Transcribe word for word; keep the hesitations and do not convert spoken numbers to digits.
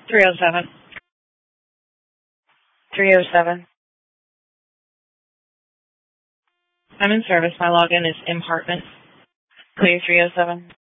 three oh seven. three oh seven. I'm in service. My login is M Hartman. Clear three oh seven.